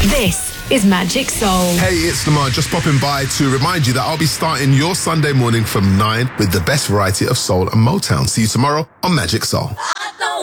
This is Magic Soul. Hey, it's Lamar, just popping by to remind you that I'll be starting your Sunday morning from 9 with the best variety of soul and Motown. See you tomorrow on Magic Soul.